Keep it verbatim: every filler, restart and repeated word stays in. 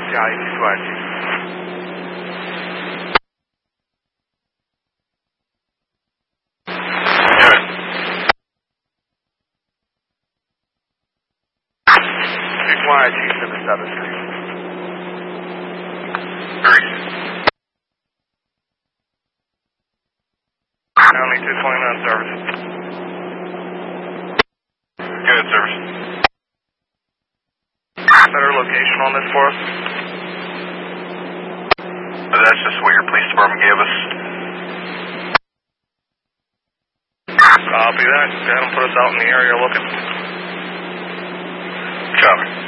下一起出来去。Y two seven seven three. Three. County two twenty-nine service. Good service. Better location on this for us? But that's just what your police department gave us. Copy that. Go ahead and put us out in the area looking. Copy.